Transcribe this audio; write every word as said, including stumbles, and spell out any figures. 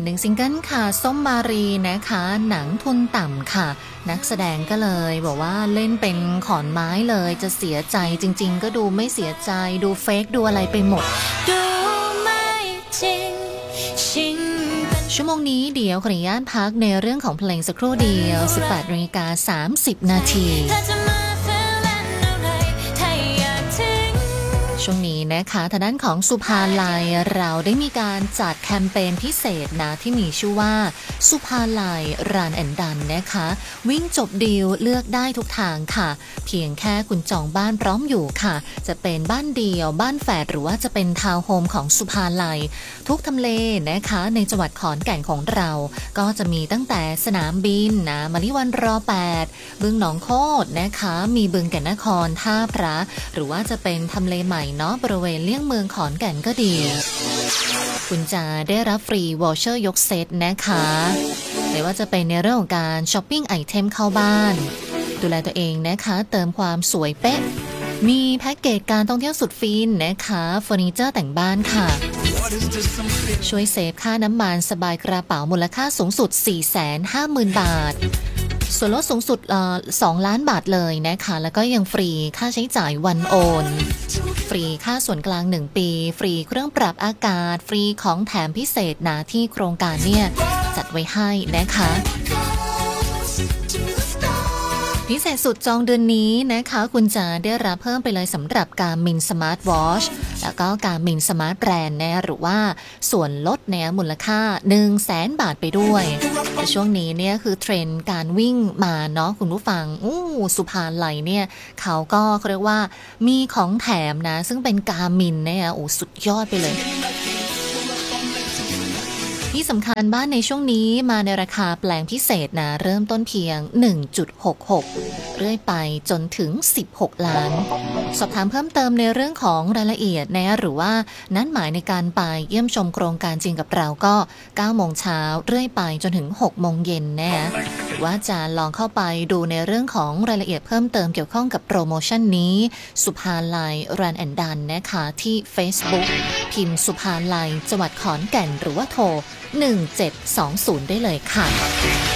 หนึ่งซิงเกิลค่ะส้มมารีนะคะหนังทุนต่ำค่ะนักแสดงก็เลยบอกว่าเล่นเป็นขอนไม้เลยจะเสียใจจริงๆก็ดูไม่เสียใจดูเฟกดูอะไรไปหมดดูไม่จริงชิงชั่วโมงนี้เดี๋ยวขออนุญาตพักในเรื่องของเพลงสักครู่เดียว สิบแปดนาฬิกาสามสิบนาทีช่วงนี้นะคะทางด้านของสุภาลัยเราได้มีการจัดแคมเปญพิเศษนะที่มีชื่อว่าสุภาลัยรันแอนด์ดันนะคะวิ่งจบดีลเลือกได้ทุกทางค่ะเพียงแค่คุณจองบ้านพร้อมอยู่ค่ะจะเป็นบ้านเดี่ยวบ้านแฝดหรือว่าจะเป็นทาวน์โฮมของสุภาลัยทุกทำเลนะคะในจังหวัดขอนแก่นของเราก็จะมีตั้งแต่สนามบินนะมะลิวันรอแปดบึงหนองโคตรนะคะมีบึงแก่นนครท่าพระหรือว่าจะเป็นทำเลใหม่เนาะบริเวณเลี่ยงเมืองขอนแก่นก็ดีคุณจะได้รับฟรีวอเชอร์ยกเซตนะคะไม่ว่าจะเป็นในเรื่องของการช้อปปิ้งไอเทมเข้าบ้านดูแลตัวเองนะคะเติมความสวยเป๊ะมีแพ็กเกจการท่องเที่ยวสุดฟินนะคะเฟอร์นิเจอร์แต่งบ้านค่ะช่วยเซฟค่าน้ำมันสบายกระเป๋ามูลค่าสูงสุด สี่แสนห้าหมื่น บาทส่วนลดสูงสุดเอ่อสองล้านบาทเลยนะคะแล้วก็ยังฟรีค่าใช้จ่ายวันโอนฟรีค่าส่วนกลางหนึ่งปีฟรีเครื่องปรับอากาศฟรีของแถมพิเศษนะที่โครงการเนี่ยจัดไว้ให้นะคะพิเศษสุดจองเดือนนี้นะคะคุณจะได้รับเพิ่มไปเลยสำหรับ Garmin Smart Watch แล้วก็ Garmin Smart Band นะหรือว่าส่วนลดเนี่ยมูลค่า หนึ่งแสน บาทไปด้วยแต่ช่วงนี้เนี่ยคือเทรนด์การวิ่งมาเนาะคุณผู้ฟังอู้สุภาลัยเนี่ยเขาก็เขาเรียกว่ามีของแถมนะซึ่งเป็น Garmin เนี่ยโอ้สุดยอดไปเลยที่สำคัญบ้านในช่วงนี้มาในราคาแปลงพิเศษนะเริ่มต้นเพียง หนึ่งจุดหกหก เรื่อยไปจนถึงสิบหกล้านสอบถามเพิ่มเติมในเรื่องของรายละเอียดนะหรือว่านัดหมายในการไปเยี่ยมชมโครงการจริงกับเราก็ เก้าโมงเช้าเรื่อยไปจนถึง หกโมงเย็นนะหรือว่าจะลองเข้าไปดูในเรื่องของรายละเอียดเพิ่มเติมเกี่ยวข้องกับโปรโมชั่นนี้สุภาลัยรันแอนด์ดันนะคะที่ Facebook พิมพ์สุภาลัยจังหวัดขอนแก่นหรือว่าโทรหนึ่งเจ็ดสองศูนย์ได้เลยค่ะ